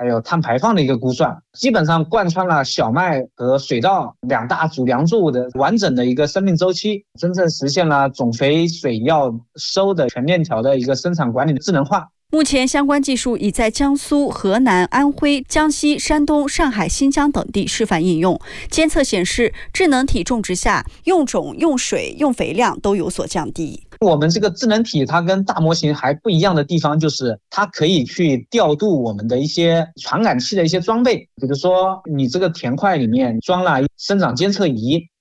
还有碳排放的一个估算，基本上贯穿了小麦和水稻两大主梁作物的完整的一个生命周期，真正实现了种肥水药收的全链条的一个生产管理的智能化。 目前相关技术已在江苏、河南、安徽、江西、山东、上海、新疆等地示范应用。监测显示，智能体种植下用种、用水、用肥量都有所降低。 我们这个智能体它跟大模型还不一样的地方，就是它可以去调度我们的一些传感器的一些装备，比如说你这个田块里面装了生长监测仪，